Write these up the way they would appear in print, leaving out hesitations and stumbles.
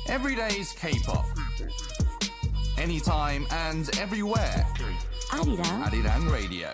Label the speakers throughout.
Speaker 1: Everyday's K-pop. Anytime and everywhere. Arirang Radio.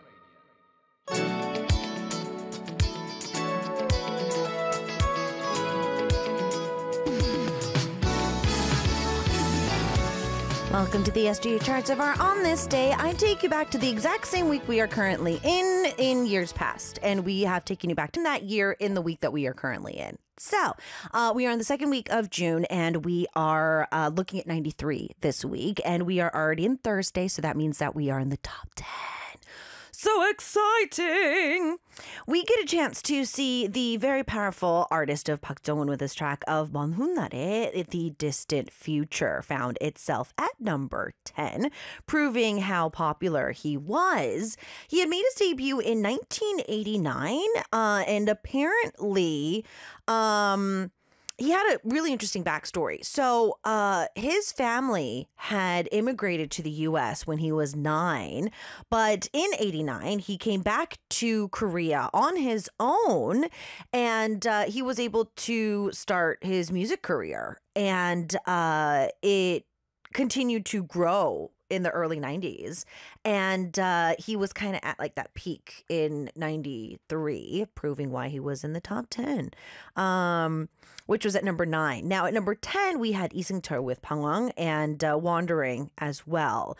Speaker 2: Welcome to the SGA Charts of our On This Day. I take you back to the exact same week we are currently in years past. And we have taken you back to that year in the week that we are currently in. So, we are in the second week of June, and we are looking at 93 this week. And we are already in Thursday, so that means that we are in the top 10. So exciting! We get a chance to see the very powerful artist of Park Jong-un with his track of Mon Hunnare, The Distant Future, found itself at number 10, proving how popular he was. He had made his debut in 1989, and apparently, he had a really interesting backstory. So his family had immigrated to the U.S. when he was 9, but in 89, he came back to Korea on his own, and he was able to start his music career, and it continued to grow in the early 90s. And he was kind of at like that peak in 93, proving why he was in the top 10, which was at number 9. Now at number 10, we had Lee Seung-cheol with Bangwang and Wandering as well.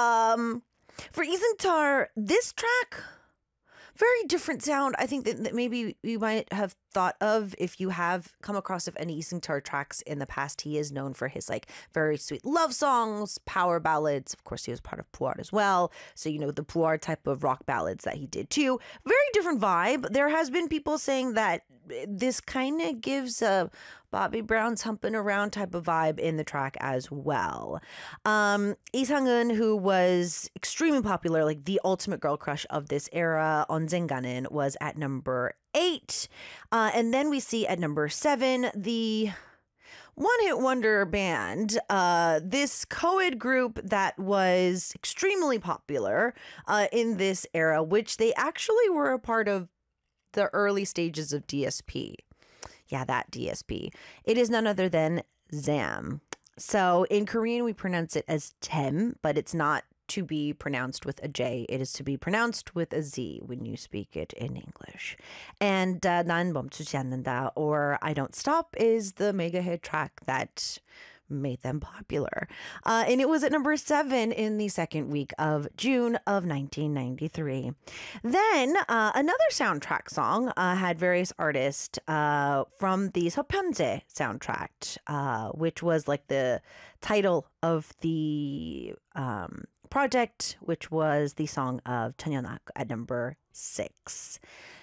Speaker 2: For Lee Seung-cheol, this track, very different sound. I think that maybe you might have thought of if you have come across of any Lee Seung-cheol tracks in the past. He is known for his like very sweet love songs, power ballads. Of course, he was part of Puar as well. So, you know, the Puar type of rock ballads that he did too. Very different vibe. There has been people saying that this kind of gives a Bobby Brown's humping around type of vibe in the track as well. Lee Sang-eun, who was extremely popular, like the ultimate girl crush of this era, 언젠가는 was at number 8. And then we see at number 7, the one-hit wonder band, this co-ed group that was extremely popular in this era, which they actually were a part of the early stages of DSP. Yeah, that DSP. It is none other than ZAM. So in Korean, we pronounce it as TEM, but it's not to be pronounced with a J. It is to be pronounced with a Z when you speak it in English. And 난 멈추지 않는다, or I Don't Stop, is the mega hit track that made them popular. And it was at number 7 in the second week of June of 1993. Then another soundtrack song had various artists from the 서편제 soundtrack, which was like the title of the project, which was the song of 천연악 at number 6.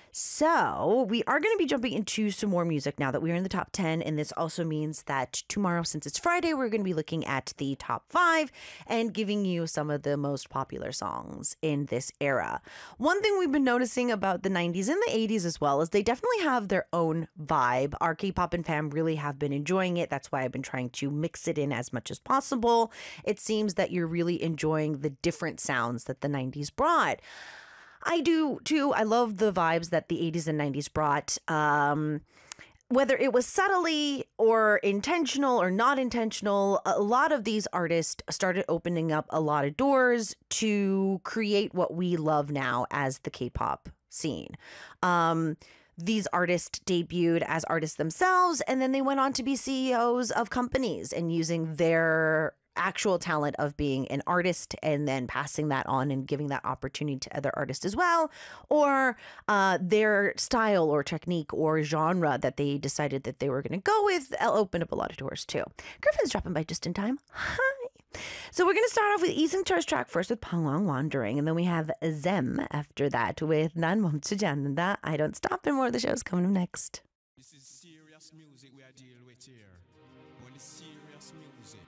Speaker 2: So we are going to be jumping into some more music now that we're in the top 10. And this also means that tomorrow, since it's Friday, we're going to be looking at the top 5 and giving you some of the most popular songs in this era. One thing we've been noticing about the 90s and the 80s as well is they definitely have their own vibe. Our K-pop and fam really have been enjoying it. That's why I've been trying to mix it in as much as possible. It seems that you're really enjoying the different sounds that the 90s brought. I do too. I love the vibes that the 80s and 90s brought. Whether it was subtly or intentional or not intentional, a lot of these artists started opening up a lot of doors to create what we love now as the K-pop scene. These artists debuted as artists themselves, and then they went on to be CEOs of companies and using their actual talent of being an artist and then passing that on and giving that opportunity to other artists as well, or their style or technique or genre that they decided that they were going to go with opened up a lot of doors too. Griffin's dropping by just in time. Hi. So we're going to start off with Lee Seung-cheol's track first with Bangwang Wandering, and then we have Zem after that with 난 멈추지 않는다, I Don't Stop, and more of the show's coming up next.
Speaker 3: This is serious music we are dealing with here. Only serious music.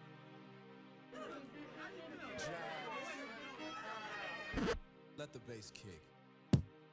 Speaker 3: Let the bass kick.